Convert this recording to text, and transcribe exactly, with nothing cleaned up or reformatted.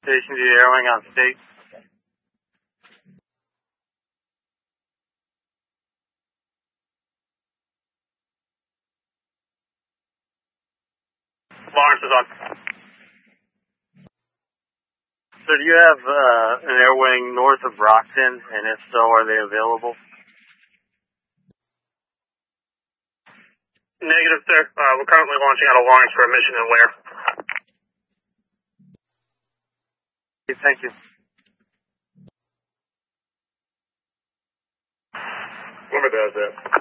Station to the air wing on state. Lawrence is on. So do you have uh, an air wing north of Brockton, and if so, are they available? Negative, sir. Uh, we're currently launching out of Lawrence for a mission in Ware. Okay, thank you. Whoever does that.